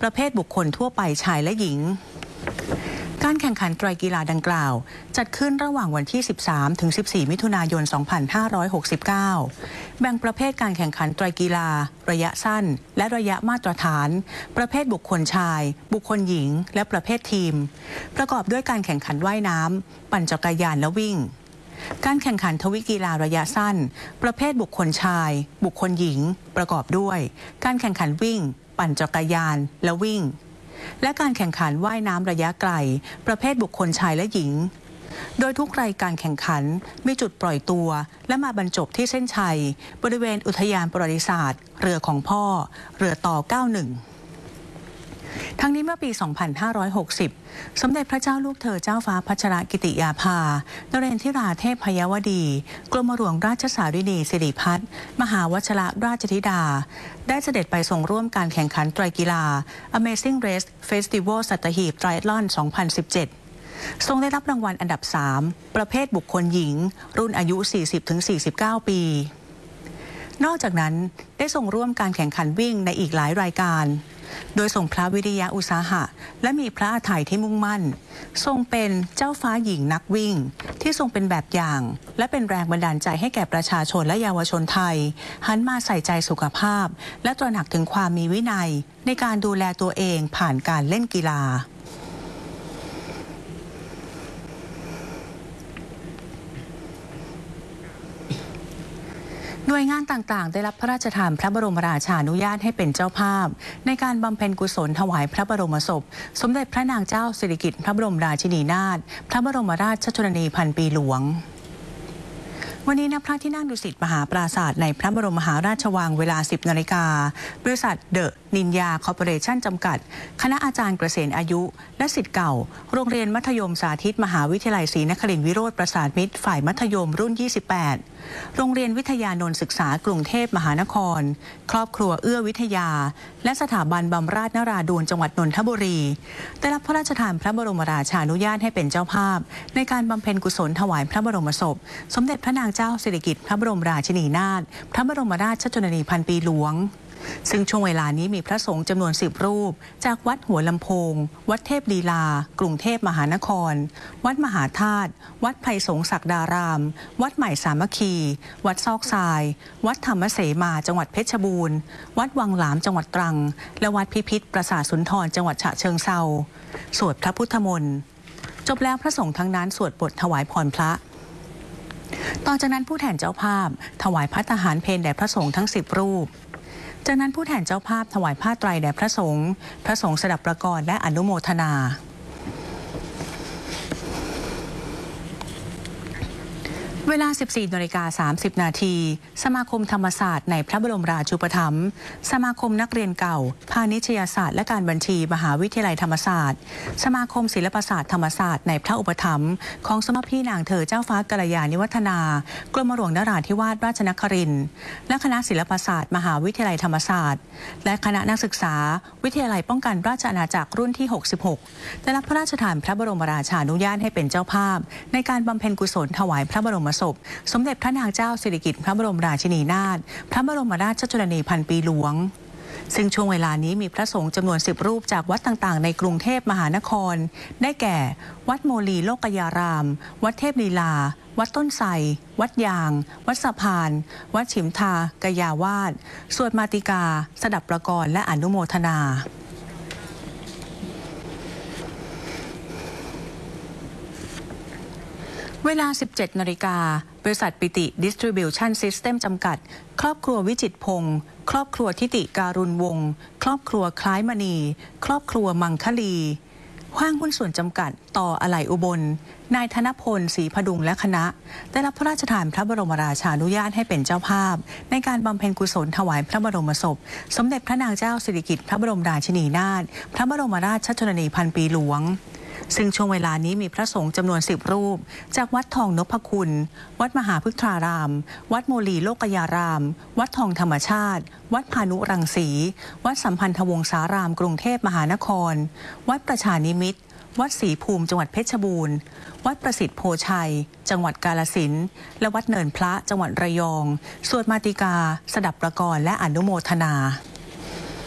ประเภทบุคคลทั่วไปชายและหญิงการแข่งขันไตรกีฬาดังกล่าวจัดขึ้นระหว่างวันที่ 13 ถึง 14 มิถุนายน 2569 แบ่งประเภทการแข่งขันไตรกีฬาระยะสั้นและระยะมาตรฐานประเภทบุคคลชายบุคคลหญิงและประเภททีมประกอบด้วยการแข่งขันว่ายน้ำปั่นจักรยานและวิ่งการแข่งขันทวิกีฬาระยะสั้นประเภทบุคคลชายบุคคลหญิงประกอบด้วยการแข่งขันวิ่งปั่นจักรยานและวิ่งและการแข่งขันว่ายน้ำระยะไกลประเภทบุคคลชายและหญิงโดยทุกรายการแข่งขันมีจุดปล่อยตัวและมาบรรจบที่เส้นชัยบริเวณอุทยานประวัติศาสตร์เรือของพ่อเรือต่อ 91ทั้งนี้เมื่อปี 2560 สมเด็จพระเจ้าลูกเธอเจ้าฟ้าพัชรกิติยาภานเรนทิราเทพพยวดีกรมหลวงราชสารินีสิริพัฒน์มหาวชิรราชธิดาได้เสด็จไปทรงร่วมการแข่งขันไตรกีฬา Amazing Race Festival สัตหีบไตรแอธลอน 2017 ทรงได้รับรางวัลอันดับ 3 ประเภทบุคคลหญิงรุ่นอายุ 40-49 ปี นอกจากนั้นได้ทรงร่วมการแข่งขันวิ่งในอีกหลายรายการโดยทรงพระวิริยะอุตสาหะและมีพระอาทัยที่มุ่งมั่นทรงเป็นเจ้าฟ้าหญิงนักวิ่งที่ทรงเป็นแบบอย่างและเป็นแรงบันดาลใจให้แก่ประชาชนและเยาวชนไทยหันมาใส่ใจสุขภาพและตระหนักถึงความมีวินัยในการดูแลตัวเองผ่านการเล่นกีฬาหน่วยงานต่างๆได้รับพระราชทานพระบรมราชานุญาตให้เป็นเจ้าภาพในการบำเพ็ญกุศลถวายพระบรมศพสมเด็จพระนางเจ้าสิริกิติ์พระบรมราชินีนาถพระบรมราชชนนีพันปีหลวงวันนี้ณพระที่นั่งดุสิตมหาปราสาทในพระบรมมหาราชวังเวลา 10 นาฬิกาบริษัทเดอะนินยาคอร์ปอเรชั่นจำกัดคณะอาจารย์เกษตรอายุและศิษย์เก่าโรงเรียนมัธยมสาธิตมหาวิทยาลัยศรีนครินทร์วิโรจน์ประสาทมิตรฝ่ายมัธยมรุ่น 28 โรงเรียนวิทยานนท์ศึกษากรุงเทพมหานครครอบครัวเอื้อวิทยาและสถาบันบำราศนราดูลจังหวัดนนทบุรีได้รับพระราชทานพระบรมราชานุญาตให้เป็นเจ้าภาพในการบำเพ็ญกุศลถวายพระบรมศพสมเด็จพระนางเจ้าสิริกิติ์พระบรมราชินีนาถพระบรมราชชนนีพันปีหลวงซึ่งช่วงเวลานี้มีพระสงฆ์จำนวน10 รูปจากวัดหัวลำโพงวัดเทพลีลากรุงเทพมหานครวัดมหาธาตุวัดไผ่สงศักดารามวัดใหม่สามัคคีวัดซอกทรายวัดธรรมเสมาจังหวัดเพชรบูรณ์วัดวังหลามจังหวัดตรังและวัดพิพิธปราสาทสุนทรจังหวัดฉะเชิงเทราสวดพระพุทธมนต์จบแล้วพระสงฆ์ทั้งนั้นสวดบทถวายพรพระต่อจากนั้นผู้แทนเจ้าภาพถวายภัตตาหารเพลแด่พระสงฆ์ทั้ง10 รูปจากนั้นผู้แทนเจ้าภาพถวายผ้าไตรแด่พระสงฆ์สดับประกรณ์และอนุโมทนาเวลา 14:30 นาทีสมาคมธรรมศาสตร์ในพระบรมราชูปถัมภ์สมาคมนักเรียนเก่าพาณิชยศาสตร์และการบัญชีมหาวิทยาลัยธรรมศาสตร์สมาคมศิลปศาสตร์ธรรมศาสตร์ในพระอุปถัมภ์ของสมภีนางเธอเจ้าฟ้ากัลยาณิวัฒนากรมหลวงนราธิวาสราชนครินทร์และคณะศิลปศาสตร์มหาวิทยาลัยธรรมศาสตร์และคณะนักศึกษาวิทยาลัยป้องกันราชอาณาจักรรุ่นที่ 66ได้รับพระราชทานพระบรมราชานุญาตให้เป็นเจ้าภาพในการบำเพ็ญกุศลถวายพระบรมศพสมเด็จพระนางเจ้าสิริกิติ์พระบรมราชินีนาถพระบรมราชชนนีพันปีหลวงซึ่งช่วงเวลานี้มีพระสงฆ์จำนวน10 รูปจากวัดต่างๆในกรุงเทพมหานครได้แก่วัดโมลีโลกยารามวัดเทพลีลาวัดต้นไทรวัดยางวัดสะพานวัดฉิมทากยาวาสสวดมาติกาสดับประกรณ์และอนุโมทนาเวลา 17 นาฬิกาบริษัทปิติดิสทริบิวชั่นซิสเต็มจำกัดครอบครัววิจิตรพงศ์ครอบครัวทิติการุณวงศ์ครอบครัวคล้ายมณีครอบครัวมังคลีห้างหุ้นส่วนจำกัดต่ออะไหล่อุบลนายธนพลศรีพดุงและคณะได้รับพระราชทานพระบรมราชานุญาตให้เป็นเจ้าภาพในการบำเพ็ญกุศลถวายพระบรมศพสมเด็จพระนางเจ้าสิริกิติ์พระบรมราชินีนาถพระบรมราชชนนีพันปีหลวงซึ่งช่วงเวลานี้มีพระสงฆ์จำนวน10 รูปจากวัดทองนพคุณวัดมหาพฤกษารามวัดโมลีโลกยารามวัดทองธรรมชาติวัดพานุรังสีวัดสัมพันธวงศารามกรุงเทพมหานครวัดประชานิมิตรวัดศรีภูมิจังหวัดเพชรบูรณ์วัดประสิทธิ์โพชัยจังหวัดกาฬสินธุ์และวัดเนินพระจังหวัดระยองสวดมาติกาสดับประกรณ์และอนุโมทนา